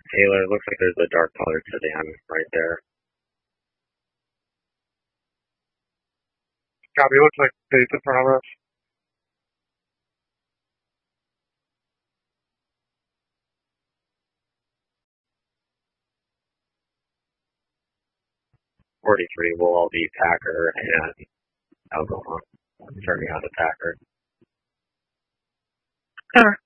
Taylor, it looks like there's a dark colored sedan right there. Copy, looks like state's in front of us. 43 will all be Packer and Algoma. I'm turning on the Packer. Alright.